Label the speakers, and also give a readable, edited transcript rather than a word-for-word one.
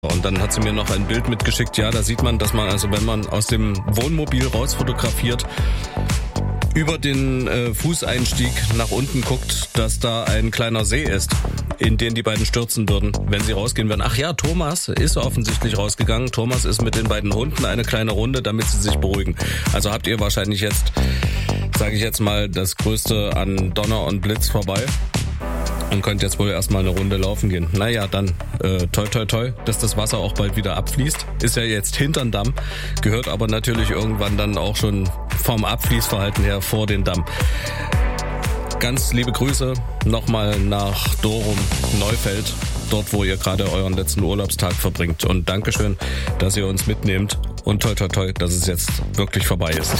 Speaker 1: Und dann hat sie mir noch ein Bild mitgeschickt. Ja, da sieht man, dass man, also wenn man aus dem Wohnmobil raus fotografiert, über den Fußeinstieg nach unten guckt, dass da ein kleiner See ist, in den die beiden stürzen würden, wenn sie rausgehen würden. Ach ja, Thomas ist offensichtlich rausgegangen. Thomas ist mit den beiden Hunden eine kleine Runde, damit sie sich beruhigen. Also habt ihr wahrscheinlich jetzt, sage ich jetzt mal, das Größte an Donner und Blitz vorbei. Und könnt jetzt wohl erstmal eine Runde laufen gehen. Naja, dann toi toi toi, dass das Wasser auch bald wieder abfließt. Ist ja jetzt hinterm Damm, gehört aber natürlich irgendwann dann auch schon vom Abfließverhalten her vor den Damm. Ganz liebe Grüße nochmal nach Dorum, Neufeld, dort wo ihr gerade euren letzten Urlaubstag verbringt. Und Dankeschön, dass ihr uns mitnehmt und toi toi toi, dass es jetzt wirklich vorbei ist.